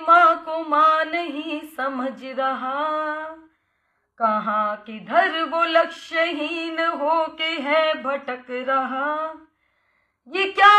माँ को माँ नहीं समझ रहा। कहाँ किधर वो लक्ष्यहीन हो के है भटक रहा। ये क्या